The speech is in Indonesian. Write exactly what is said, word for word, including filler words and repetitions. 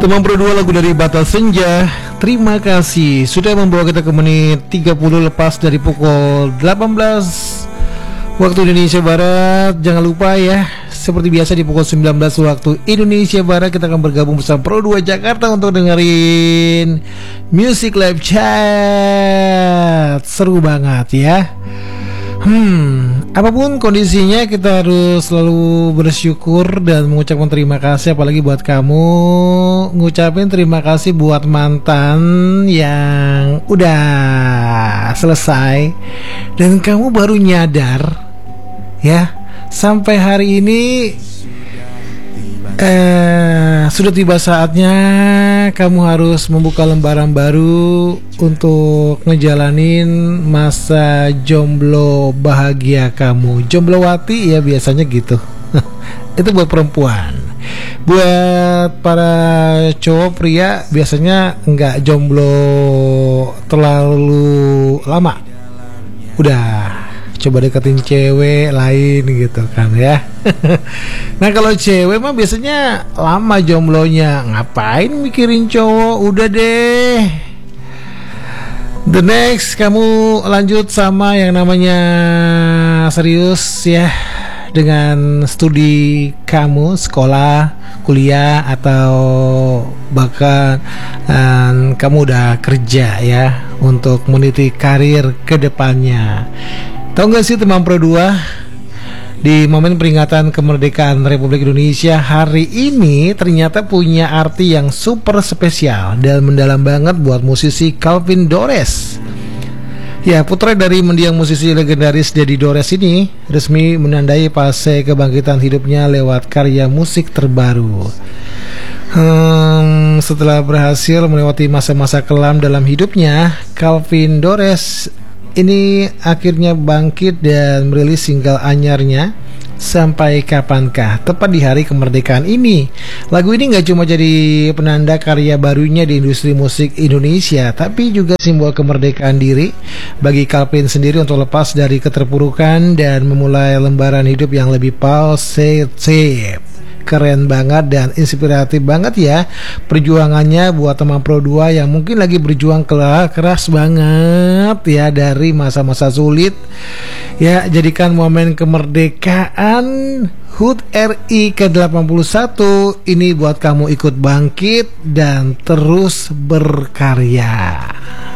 Teman berdua lagu dari Batas Senja. Terima kasih sudah membawa kita ke menit tiga puluh lepas dari pukul delapan belas waktu Indonesia Barat. Jangan lupa ya, seperti biasa di pukul sembilan belas waktu Indonesia Barat kita akan bergabung bersama Pro dua Jakarta untuk dengerin Music Live Chat. Seru banget ya. Hmm, apapun kondisinya kita harus selalu bersyukur dan mengucapkan terima kasih. Apalagi buat kamu, ngucapin terima kasih buat mantan yang udah selesai dan kamu baru nyadar ya, sampai hari ini eh, sudah tiba saatnya kamu harus membuka lembaran baru untuk ngejalanin masa jomblo bahagia kamu. Jomblowati ya biasanya gitu. Itu buat perempuan. Buat para cowok pria biasanya nggak jomblo terlalu lama, udah coba deketin cewek lain gitu kan ya. Nah kalau cewek mah biasanya lama jomblonya, ngapain mikirin cowok, udah deh. The next kamu lanjut sama yang namanya serius ya, dengan studi kamu, sekolah, kuliah, atau bahkan um, kamu udah kerja ya untuk meniti karir ke depannya. Tahu gak sih teman Pro dua, di momen peringatan kemerdekaan Republik Indonesia hari ini ternyata punya arti yang super spesial dan mendalam banget buat musisi Calvin Dores. Ya, putra dari mendiang musisi legendaris Deddy Dores ini resmi menandai fase kebangkitan hidupnya lewat karya musik terbaru. Hmm, setelah berhasil melewati masa-masa kelam dalam hidupnya, Calvin Dores ini akhirnya bangkit dan merilis single anyarnya Sampai Kapankah, tepat di hari kemerdekaan ini. Lagu ini gak cuma jadi penanda karya barunya di industri musik Indonesia, tapi juga simbol kemerdekaan diri bagi Calvin sendiri untuk lepas dari keterpurukan dan memulai lembaran hidup yang lebih positif. Keren banget dan inspiratif banget ya perjuangannya buat teman Pro dua yang mungkin lagi berjuang keras banget ya dari masa-masa sulit. Ya, jadikan momen kemerdekaan H U T R I ke delapan puluh satu ini buat kamu ikut bangkit dan terus berkarya.